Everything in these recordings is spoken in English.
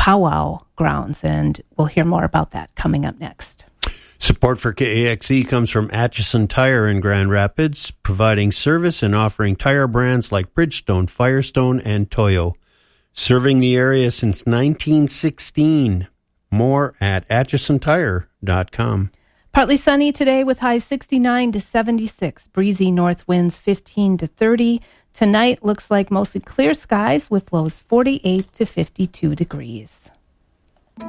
powwow grounds, and we'll hear more about that coming up next. Support for KAXE comes from Atchison Tire in Grand Rapids, providing service and offering tire brands like Bridgestone, Firestone, and Toyo. Serving the area since 1916. More at atchisontire.com. Partly sunny today with highs 69 to 76. Breezy north winds 15 to 30. Tonight looks like mostly clear skies with lows 48 to 52 degrees. For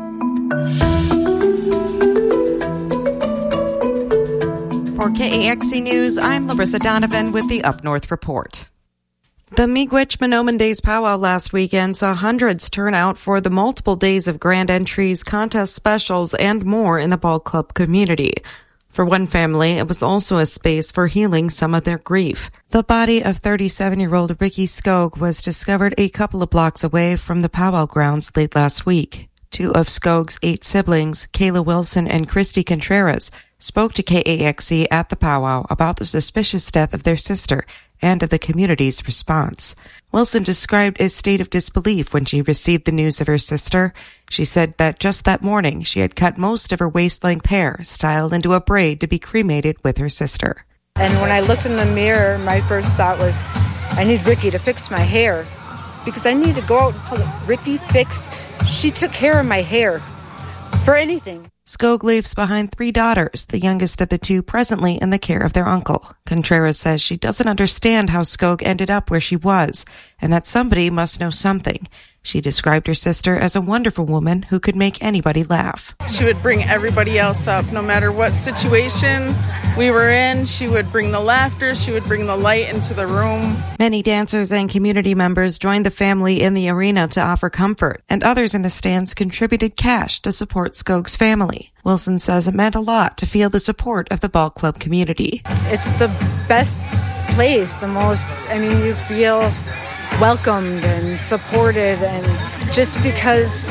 KAXE News, I'm Larissa Donovan with the Up North Report. The Miigwech-Mahnomen Days powwow last weekend saw hundreds turn out for the multiple days of grand entries, contest specials, and more in the ball club community. For one family, it was also a space for healing some of their grief. The body of 37-year-old Ricky Skog was discovered a couple of blocks away from the powwow grounds late last week. Two of Skog's 8 siblings, Kayla Wilson and Christy Contreras, spoke to KAXE at the powwow about the suspicious death of their sister and of the community's response. Wilson described a state of disbelief when she received the news of her sister. She said that just that morning she had cut most of her waist-length hair, styled into a braid to be cremated with her sister. And when I looked in the mirror, my first thought was, I need Ricky to fix my hair. Because I need to go out and tell Ricky fixed. She took care of my hair for anything. Skog leaves behind 3 daughters, the youngest of the 2 presently in the care of their uncle. Contreras says she doesn't understand how Skog ended up where she was, and that somebody must know something. She described her sister as a wonderful woman who could make anybody laugh. She would bring everybody else up, no matter what situation we were in. She would bring the laughter, she would bring the light into the room. Many dancers and community members joined the family in the arena to offer comfort, and others in the stands contributed cash to support Skog's family. Wilson says it meant a lot to feel the support of the ball club community. It's the best place, you feel welcomed and supported, and just because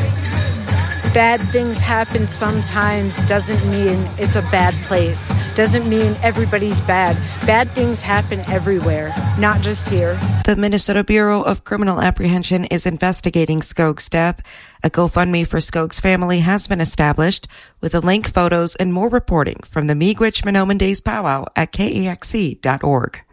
bad things happen sometimes doesn't mean it's a bad place, doesn't mean everybody's bad. Bad things happen everywhere, not just here. The Minnesota Bureau of Criminal Apprehension is investigating Skog's death. A GoFundMe for Skog's family has been established with a link, photos, and more reporting from the Miigwech-Mahnomen Days powwow at KAXE.org.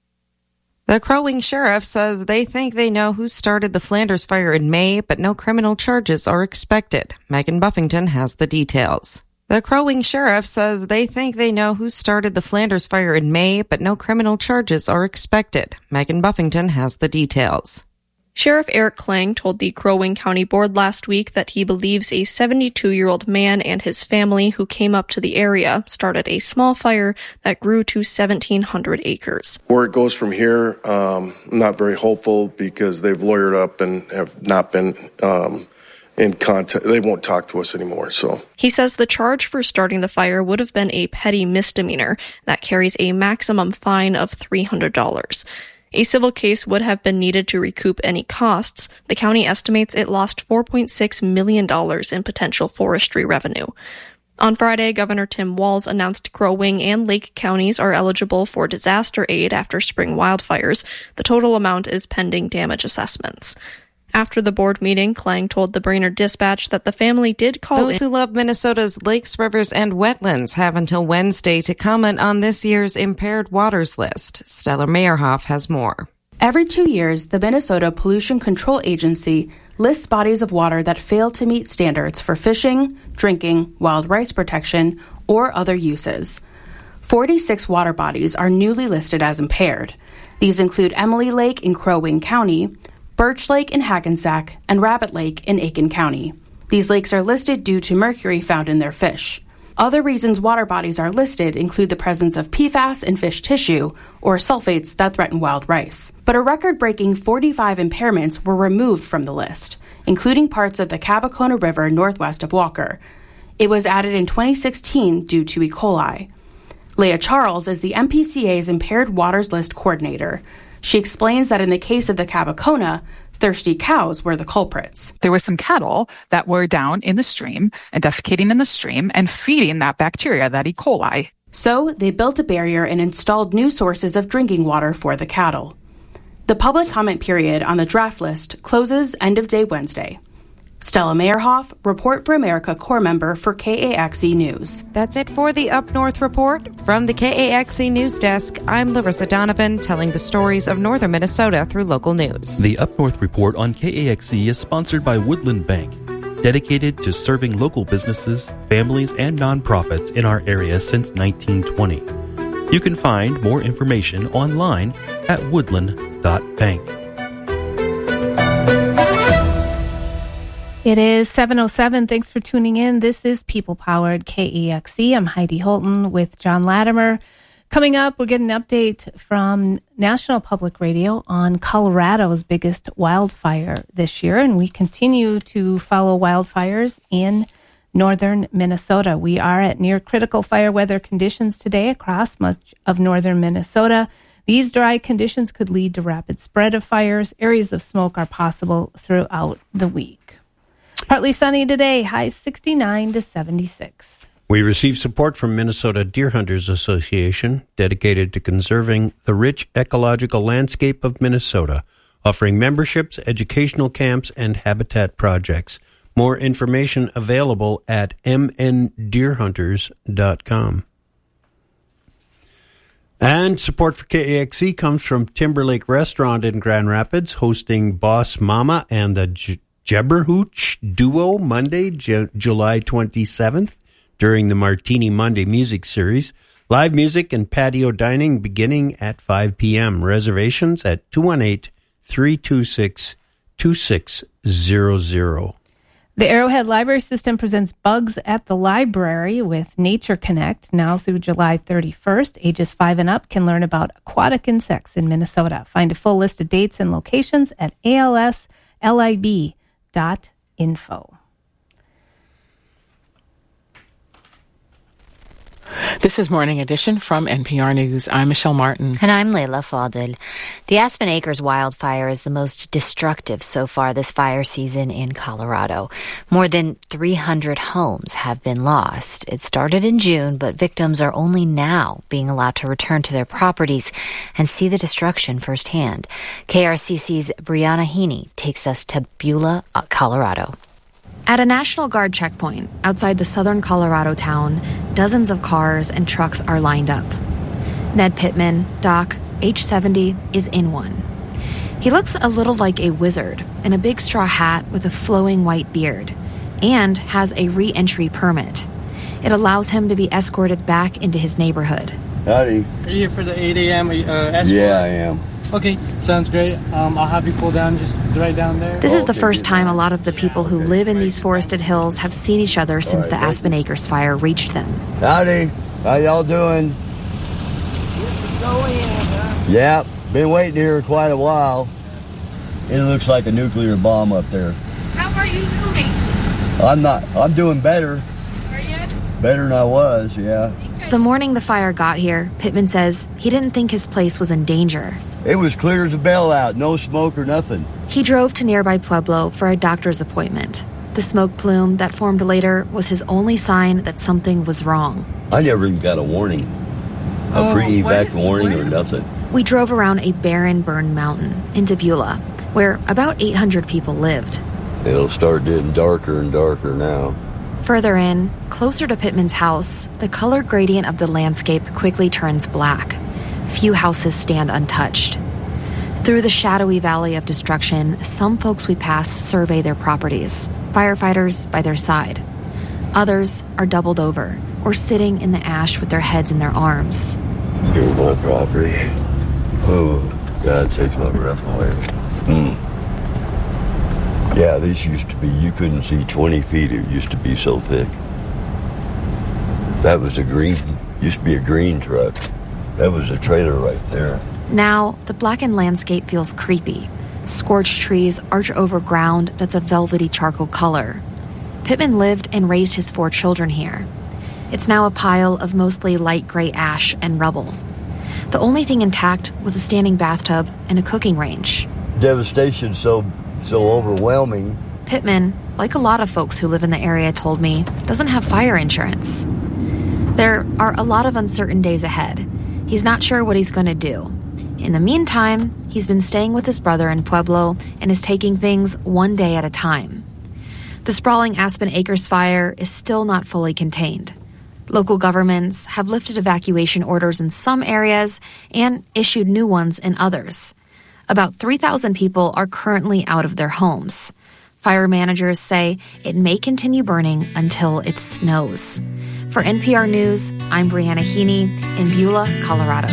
The Crow Wing Sheriff says they think they know who started the Flanders fire in May, but no criminal charges are expected. Megan Buffington has the details. The Crow Wing Sheriff says they think they know who started the Flanders fire in May, but no criminal charges are expected. Megan Buffington has the details. Sheriff Eric Klang told the Crow Wing County Board last week that he believes a 72-year-old man and his family who came up to the area started a small fire that grew to 1,700 acres. Where it goes from here, I'm not very hopeful because they've lawyered up and have not been in contact. They won't talk to us anymore. So he says the charge for starting the fire would have been a petty misdemeanor that carries a maximum fine of $300. A civil case would have been needed to recoup any costs. The county estimates it lost $4.6 million in potential forestry revenue. On Friday, Governor Tim Walz announced Crow Wing and Lake counties are eligible for disaster aid after spring wildfires. The total amount is pending damage assessments. After the board meeting, Klang told the Brainerd Dispatch that the family did call Those who love Minnesota's lakes, rivers, and wetlands have until Wednesday to comment on this year's impaired waters list. Stella Meyerhoff has more. Every 2 years, the Minnesota Pollution Control Agency lists bodies of water that fail to meet standards for fishing, drinking, wild rice protection, or other uses. 46 water bodies are newly listed as impaired. These include Emily Lake in Crow Wing County, Birch Lake in Hackensack, and Rabbit Lake in Aiken County. These lakes are listed due to mercury found in their fish. Other reasons water bodies are listed include the presence of PFAS in fish tissue or sulfates that threaten wild rice. But a record-breaking 45 impairments were removed from the list, including parts of the Cabacona River northwest of Walker. It was added in 2016 due to E. coli. Leah Charles is the MPCA's Impaired Waters List coordinator. She explains that in the case of the Cabacona, thirsty cows were the culprits. There were some cattle that were down in the stream and defecating in the stream and feeding that bacteria, that E. coli. So they built a barrier and installed new sources of drinking water for the cattle. The public comment period on the draft list closes end of day Wednesday. Stella Meyerhoff, Report for America Corps member for KAXE News. That's it for the Up North Report. From the KAXE News Desk, I'm Larissa Donovan, telling the stories of northern Minnesota through local news. The Up North Report on KAXE is sponsored by Woodland Bank, dedicated to serving local businesses, families, and nonprofits in our area since 1920. You can find more information online at woodland.bank. It is 7:07. Thanks for tuning in. This is People-Powered KAXE. I'm Heidi Holton with John Latimer. Coming up, we're getting an update from National Public Radio on Colorado's biggest wildfire this year, and we continue to follow wildfires in northern Minnesota. We are at near critical fire weather conditions today across much of northern Minnesota. These dry conditions could lead to rapid spread of fires. Areas of smoke are possible throughout the week. Partly sunny today, high 69 to 76. We received support from Minnesota Deer Hunters Association, dedicated to conserving the rich ecological landscape of Minnesota, offering memberships, educational camps, and habitat projects. More information available at mndeerhunters.com. And support for KAXE comes from Timberlake Restaurant in Grand Rapids, hosting Boss Mama and the Jabberhooch Duo Monday, July 27th, during the Martini Monday Music Series. Live music and patio dining beginning at 5 p.m. Reservations at 218-326-2600. The Arrowhead Library System presents Bugs at the Library with Nature Connect now through July 31st. Ages 5 and up can learn about aquatic insects in Minnesota. Find a full list of dates and locations at alslib.info. This is Morning Edition from NPR News. I'm Michelle Martin. And I'm Layla Fadel. The Aspen Acres wildfire is the most destructive so far this fire season in Colorado. More than 300 homes have been lost. It started in June, but victims are only now being allowed to return to their properties and see the destruction firsthand. KRCC's Brianna Heaney takes us to Beulah, Colorado. At a National Guard checkpoint outside the southern Colorado town, dozens of cars and trucks are lined up. Ned Pittman, Doc, age 70, is in one. He looks a little like a wizard in a big straw hat with a flowing white beard and has a re-entry permit. It allows him to be escorted back into his neighborhood. Howdy. Are you here for the 8 a.m. escort? Yeah, I am. Okay, sounds great. I'll have you pull down just right down there. This is the first time a lot of the people who live in these forested hills have seen each other since the Aspen Acres fire reached them. Howdy. How y'all doing? Yeah, been waiting here quite a while. It looks like a nuclear bomb up there. How are you doing? I'm doing better. Are you? Better than I was, yeah. The morning the fire got here, Pittman says he didn't think his place was in danger. It was clear as a bell out, no smoke or nothing. He drove to nearby Pueblo for a doctor's appointment. The smoke plume that formed later was his only sign that something was wrong. I never even got a warning. A pre-evac warning or nothing. We drove around a barren, burned mountain into Beulah, where about 800 people lived. It'll start getting darker and darker now. Further in, closer to Pittman's house, the color gradient of the landscape quickly turns black. Few houses stand untouched. Through the shadowy valley of destruction, some folks we pass survey their properties, firefighters by their side. Others are doubled over or sitting in the ash with their heads in their arms. Here's my property. Oh, God takes my breath away. Yeah, this used to be, you couldn't see 20 feet. It used to be so thick. That was used to be a green truck. That was a trailer right there. Now, the blackened landscape feels creepy. Scorched trees arch over ground that's a velvety charcoal color. Pittman lived and raised his 4 children here. It's now a pile of mostly light gray ash and rubble. The only thing intact was a standing bathtub and a cooking range. Devastation so overwhelming. Pittman, like a lot of folks who live in the area, told me, doesn't have fire insurance. There are a lot of uncertain days ahead. He's not sure what he's going to do. In the meantime, he's been staying with his brother in Pueblo and is taking things one day at a time. The sprawling Aspen Acres fire is still not fully contained. Local governments have lifted evacuation orders in some areas and issued new ones in others. About 3,000 people are currently out of their homes. Fire managers say it may continue burning until it snows. For NPR News, I'm Brianna Heaney in Beulah, Colorado.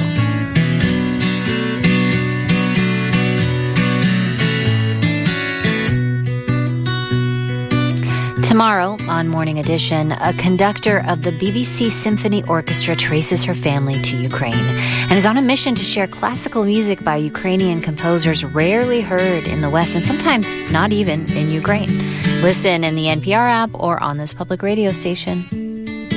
Tomorrow on Morning Edition, a conductor of the BBC Symphony Orchestra traces her family to Ukraine and is on a mission to share classical music by Ukrainian composers rarely heard in the West and sometimes not even in Ukraine. Listen in the NPR app or on this public radio station.